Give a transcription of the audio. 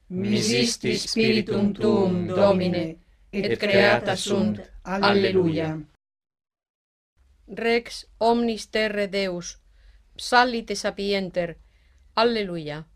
misisti spiritum tuum, Domine, et creata sunt. Alleluia. Rex omnis terre Deus, psallite sapienter. Alleluia.